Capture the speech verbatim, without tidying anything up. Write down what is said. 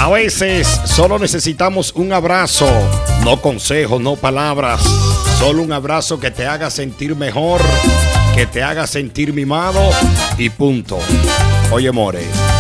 A veces solo necesitamos un abrazo, no consejos, no palabras, solo un abrazo que te haga sentir mejor, que te haga sentir mimado y punto. Oye, more,